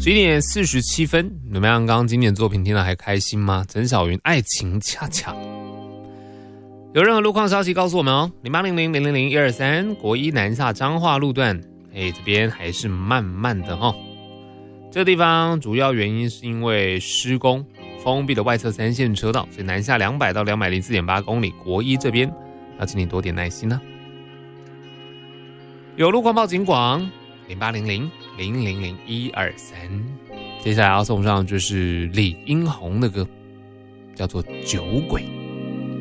11:47，怎么样？刚刚经典作品听得还开心吗？陈小云《爱情恰恰》。有任何路况消息告诉我们哦，0800000123，国一南下彰化路段，这边还是慢慢的哈。这个地方主要原因是因为施工封闭了外侧3线车道，所以南下200到204.8公里，国一这边要请你多点耐心呢。有路况报警广0800000123。接下来要送上就是李英宏的歌，叫做《酒鬼》。